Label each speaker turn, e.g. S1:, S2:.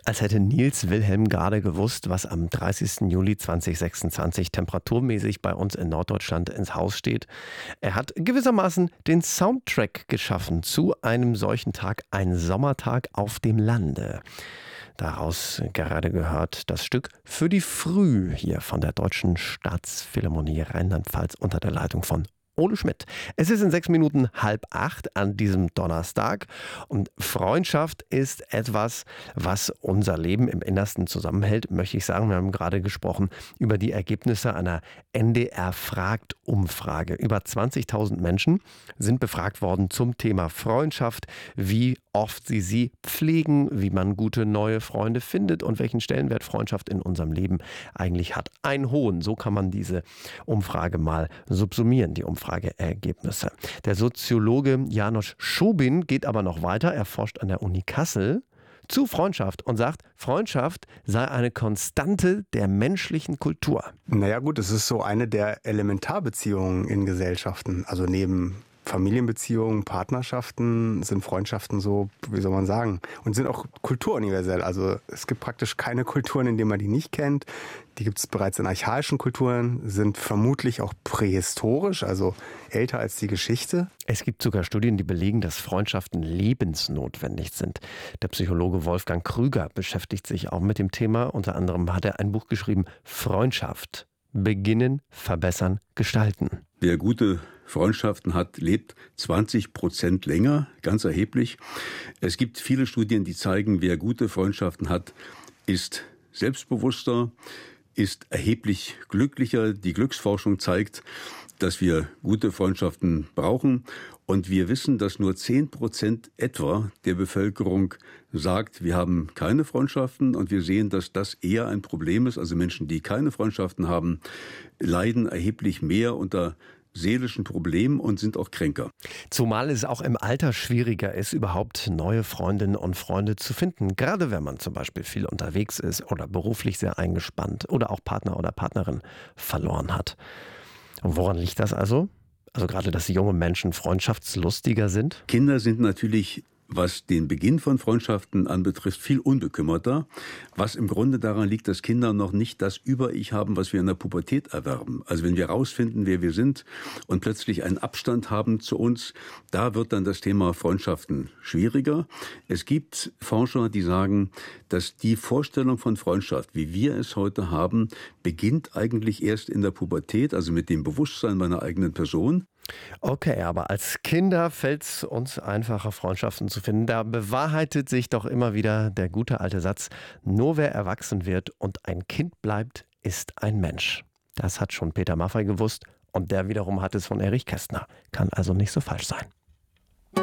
S1: Als hätte Nils Wilhelm gerade gewusst, was am 30. Juli 2026 temperaturmäßig bei uns in Norddeutschland ins Haus steht. Er hat gewissermaßen den Soundtrack geschaffen zu einem solchen Tag, ein Sommertag auf dem Lande. Daraus gerade gehört das Stück Für die Früh hier von der Deutschen Staatsphilharmonie Rheinland-Pfalz unter der Leitung von Ole Schmidt. Es ist in 6 Minuten 7:30 an diesem Donnerstag und Freundschaft ist etwas, was unser Leben im Innersten zusammenhält, möchte ich sagen. Wir haben gerade gesprochen über die Ergebnisse einer NDR-Fragt-Umfrage. Über 20.000 Menschen sind befragt worden zum Thema Freundschaft, wie oft sie pflegen, wie man gute neue Freunde findet und welchen Stellenwert Freundschaft in unserem Leben eigentlich hat. Einen hohen, so kann man diese Umfrage mal subsumieren, die Umfrageergebnisse. Der Soziologe János Schobin geht aber noch weiter. Er forscht an der Uni Kassel zu Freundschaft und sagt, Freundschaft sei eine Konstante der menschlichen Kultur.
S2: Naja gut, es ist so eine der Elementarbeziehungen in Gesellschaften. Also neben Familienbeziehungen, Partnerschaften sind Freundschaften so, wie soll man sagen, und sind auch kulturuniversell. Also es gibt praktisch keine Kulturen, in denen man die nicht kennt. Die gibt es bereits in archaischen Kulturen, sind vermutlich auch prähistorisch, also älter als die Geschichte.
S1: Es gibt sogar Studien, die belegen, dass Freundschaften lebensnotwendig sind. Der Psychologe Wolfgang Krüger beschäftigt sich auch mit dem Thema. Unter anderem hat er ein Buch geschrieben, Freundschaft. Beginnen, verbessern, gestalten.
S3: Wer gute Freundschaften hat, lebt 20% länger, ganz erheblich. Es gibt viele Studien, die zeigen, wer gute Freundschaften hat, ist selbstbewusster, ist erheblich glücklicher. Die Glücksforschung zeigt, dass wir gute Freundschaften brauchen. Und wir wissen, dass nur 10% etwa der Bevölkerung sagt, wir haben keine Freundschaften. Und wir sehen, dass das eher ein Problem ist. Also Menschen, die keine Freundschaften haben, leiden erheblich mehr unter seelischen Problemen und sind auch kränker.
S1: Zumal es auch im Alter schwieriger ist, überhaupt neue Freundinnen und Freunde zu finden. Gerade wenn man zum Beispiel viel unterwegs ist oder beruflich sehr eingespannt oder auch Partner oder Partnerin verloren hat. Und woran liegt das also? Also gerade, dass junge Menschen freundschaftslustiger sind?
S3: Kinder sind natürlich, was den Beginn von Freundschaften anbetrifft, viel unbekümmerter. Was im Grunde daran liegt, dass Kinder noch nicht das Über-Ich haben, was wir in der Pubertät erwerben. Also wenn wir rausfinden, wer wir sind und plötzlich einen Abstand haben zu uns, da wird dann das Thema Freundschaften schwieriger. Es gibt Forscher, die sagen, dass die Vorstellung von Freundschaft, wie wir es heute haben, beginnt eigentlich erst in der Pubertät, also mit dem Bewusstsein meiner eigenen Person.
S1: Okay, aber als Kinder fällt es uns einfacher, Freundschaften zu finden. Da bewahrheitet sich doch immer wieder der gute alte Satz, nur wer erwachsen wird und ein Kind bleibt, ist ein Mensch. Das hat schon Peter Maffay gewusst und der wiederum hat es von Erich Kästner. Kann also nicht so falsch sein.